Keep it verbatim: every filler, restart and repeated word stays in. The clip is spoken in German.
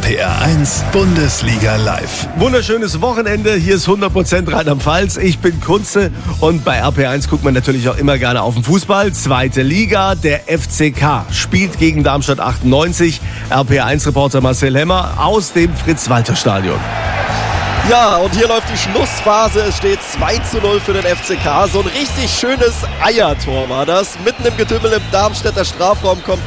P R eins Bundesliga live. Wunderschönes Wochenende, hier ist hundert Prozent Rheinland-Pfalz. Ich bin Kunze und bei R P R eins guckt man natürlich auch immer gerne auf den Fußball. Zweite Liga, der F C K spielt gegen Darmstadt achtundneunzig. R P R eins-Reporter Marcel Hemmer aus dem Fritz-Walter-Stadion. Ja, und hier läuft die Schlussphase. Es steht zwei zu null für den F C K. So ein richtig schönes Eiertor war das. Mitten im Getümmel im Darmstädter Strafraum kommt